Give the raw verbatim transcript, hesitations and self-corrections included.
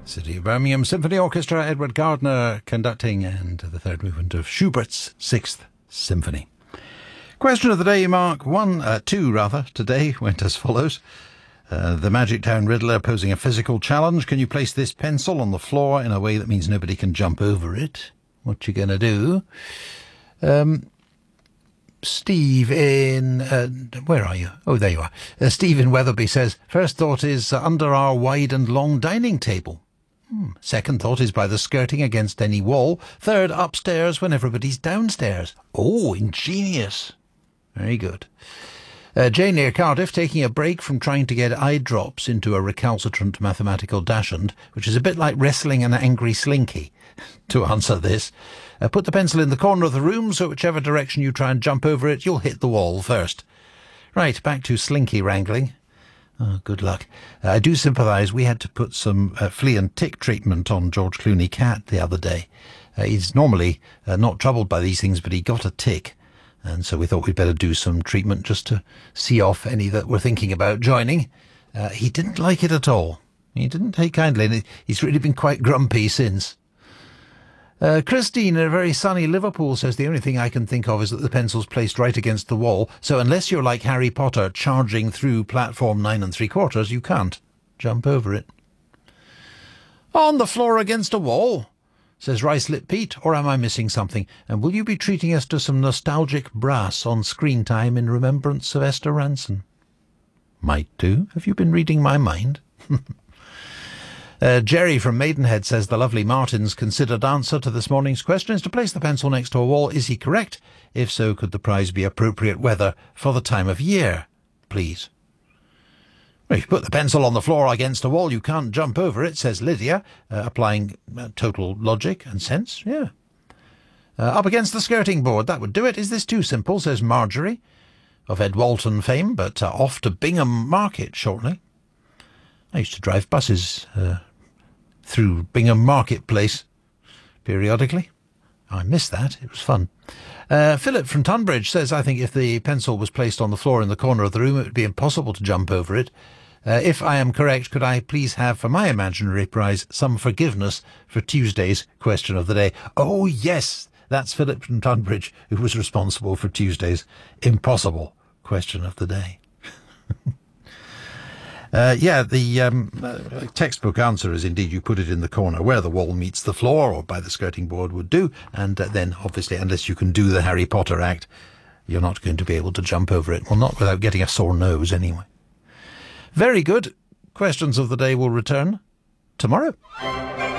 City of Birmingham Symphony Orchestra, Edward Gardner conducting, and the third movement of Schubert's Sixth Symphony. Question of the day, Mark one, uh, two rather, today went as follows. Uh, the Magic Town Riddler posing a physical challenge. Can you place this pencil on the floor in a way that means nobody can jump over it? What you gonna do? Um... Steve in... Uh, where are you? Oh, there you are. Uh, Steve in Wetherby says, first thought is uh, under our wide and long dining table. Hmm. Second thought is by the skirting against any wall. Third, upstairs when everybody's downstairs. Oh, ingenious. Very good. Uh, Jane near Cardiff taking a break from trying to get eye drops into a recalcitrant mathematical dachshund, which is a bit like wrestling an angry slinky. To answer this, uh, put the pencil in the corner of the room, so whichever direction you try and jump over it, you'll hit the wall first. Right, back to slinky wrangling. Oh, good luck. Uh, I do sympathise. We had to put some uh, flea and tick treatment on George Clooney cat the other day. Uh, he's normally uh, not troubled by these things, but he got a tick. And so we thought we'd better do some treatment just to see off any that were thinking about joining. Uh, he didn't like it at all. He didn't take kindly, and he's really been quite grumpy since. Uh, Christine, in a very sunny Liverpool, says the only thing I can think of is that the pencil's placed right against the wall, so unless you're like Harry Potter charging through platform nine and three quarters, you can't jump over it. On the floor against a wall, says Rice-Lit Pete, or am I missing something? And will you be treating us to some nostalgic brass on screen time in remembrance of Esther Ranson? Might do. Have you been reading my mind? Uh, Jerry from Maidenhead says the lovely Martin's considered answer to this morning's question is to place the pencil next to a wall. Is he correct? If so, could the prize be appropriate weather for the time of year, please? Well, if you put the pencil on the floor against a wall, you can't jump over it, says Lydia, uh, applying uh, total logic and sense. Yeah. Uh, up against the skirting board, that would do it. Is this too simple, says Marjorie, of Ed Walton fame, but uh, off to Bingham Market shortly. I used to drive buses uh, through Bingham Marketplace periodically. I missed that. It was fun. Uh, Philip from Tunbridge says, I think if the pencil was placed on the floor in the corner of the room, it would be impossible to jump over it. Uh, if I am correct, could I please have for my imaginary prize some forgiveness for Tuesday's question of the day? Oh, yes, that's Philip from Tunbridge, who was responsible for Tuesday's impossible question of the day. Uh, yeah, the um, uh, textbook answer is indeed you put it in the corner where the wall meets the floor, or by the skirting board would do, and uh, then obviously unless you can do the Harry Potter act, you're not going to be able to jump over it. Well, not without getting a sore nose anyway. Very good. Questions of the day will return tomorrow.